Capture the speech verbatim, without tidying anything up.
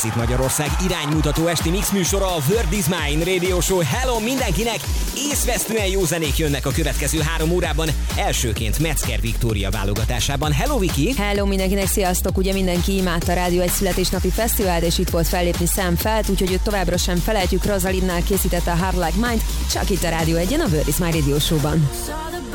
lesz itt Magyarország iránymutató esti mix műsora, a World is Mine Radio Show. Hello mindenkinek! Észvesztően jó zenék jönnek a következő három órában. Elsőként Metzger Viktória válogatásában. Hello Viki! Hello mindenkinek, sziasztok! Ugye mindenki imádta a Rádió egy születésnapi fesztivált, és itt volt fellépni Sam Feldt, úgyhogy őt továbbra sem felejtjük. Rosalinnál készítette a Hard Like Mine, csak itt a Rádió egyen, a World is Mine Radio Show-ban.